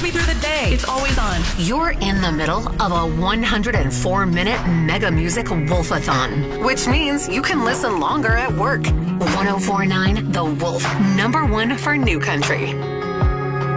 me through the day. It's always on. You're in the middle of a 104-minute mega music wolfathon, which means you can listen longer at work. 104.9 The Wolf, #1 for New Country.